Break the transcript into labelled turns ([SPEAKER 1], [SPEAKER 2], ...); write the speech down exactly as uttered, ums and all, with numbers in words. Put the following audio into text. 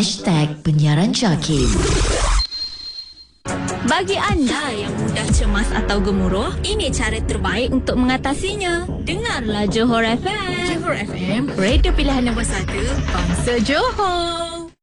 [SPEAKER 1] Hashtag Penyiaran Jakim.
[SPEAKER 2] Bagi anda yang mudah cemas atau gemuruh, ini cara terbaik untuk mengatasinya. Dengarlah Johor F M.
[SPEAKER 3] Johor F M, radio pilihan nombor satu, bangsa Johor.